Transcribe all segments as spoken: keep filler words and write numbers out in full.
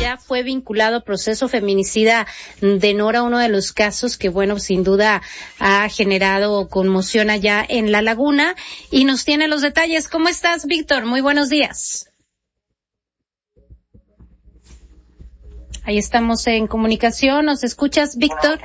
ya fue vinculado a proceso feminicida de Nora, uno de los casos que, bueno, sin duda ha generado conmoción allá en La Laguna, y nos tiene los detalles. ¿Cómo estás, Víctor? Muy buenos días. Ahí estamos en comunicación. ¿Nos escuchas, Víctor?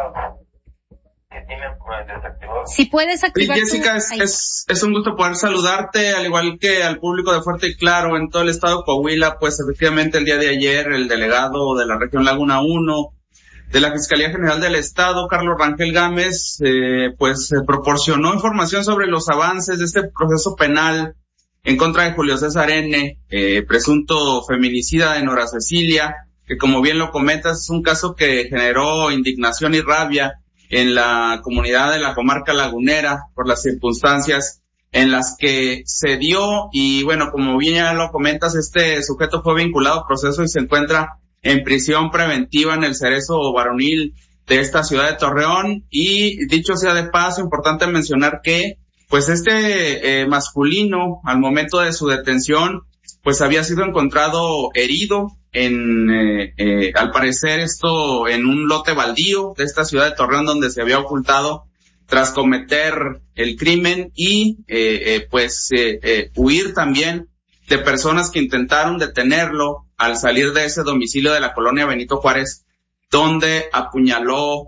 Si puedes activar. Sí, Jessica, es, es, es un gusto poder saludarte, al igual que al público de Fuerte y Claro en todo el estado de Coahuila. Pues efectivamente el día de ayer el delegado de la región Laguna uno de la Fiscalía General del Estado, Carlos Rangel Gámez, eh, pues eh, proporcionó información sobre los avances de este proceso penal en contra de Julio César N., eh, presunto feminicida de Nora Cecilia, que como bien lo comentas es un caso que generó indignación y rabia en la comunidad de la comarca lagunera por las circunstancias en las que se dio. Y bueno, como bien ya lo comentas, este sujeto fue vinculado a proceso y se encuentra en prisión preventiva en el Cerezo Varonil de esta ciudad de Torreón. Y dicho sea de paso, importante mencionar que pues este eh, masculino al momento de su detención pues había sido encontrado herido en, eh, eh, al parecer esto en un lote baldío de esta ciudad de Torreón, donde se había ocultado tras cometer el crimen y eh, eh, pues eh, eh, huir también de personas que intentaron detenerlo al salir de ese domicilio de la colonia Benito Juárez, donde apuñaló